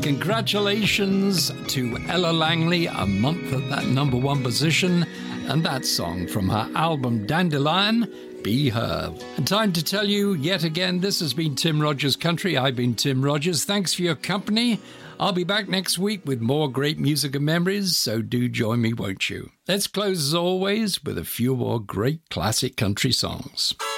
Congratulations to Ella Langley, a month at that number one position, and that song from her album Dandelion, Be Her. And time to tell you yet again, this has been Tim Rogers Country. I've been Tim Rogers. Thanks for your company. I'll be back next week with more great music and memories, so do join me, won't you? Let's close as always with a few more great classic country songs.